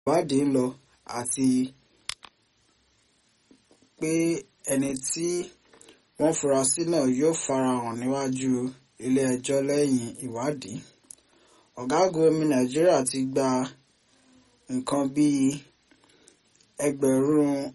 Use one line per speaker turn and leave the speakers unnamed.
ìwádìí ń lọ àti pé ẹni tí wọ́n fura sí náà yóò farahàn níwájú ilé-ẹjọ́ lẹ́yìn ìwádìí. Ọ̀gágun omi Nàìjíríà ti gba nǹkan bíi ẹgbẹ̀rún